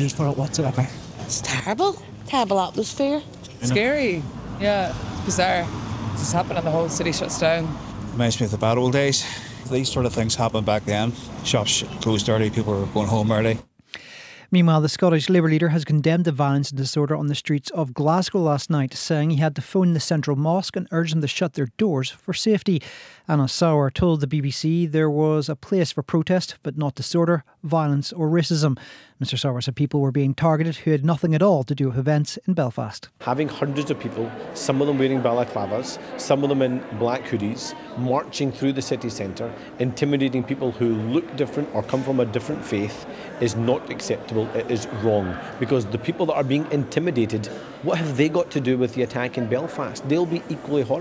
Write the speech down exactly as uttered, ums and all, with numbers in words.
news for it whatsoever. It's terrible. Terrible atmosphere. Scary. Yeah, it's bizarre. This happened and the whole city shuts down. Reminds me of the bad old days. These sort of things happened back then. Shops closed early, people were going home early. Meanwhile, the Scottish Labour leader has condemned the violence and disorder on the streets of Glasgow last night, saying he had to phone the Central Mosque and urge them to shut their doors for safety. Anna Sauer told the B B C there was a place for protest, but not disorder, violence or racism. Mr Sauer said people were being targeted who had nothing at all to do with events in Belfast. Having hundreds of people, some of them wearing balaclavas, some of them in black hoodies, marching through the city centre, intimidating people who look different or come from a different faith is not acceptable. It is wrong, because the people that are being intimidated, what have they got to do with the attack in Belfast? They'll be equally horrified.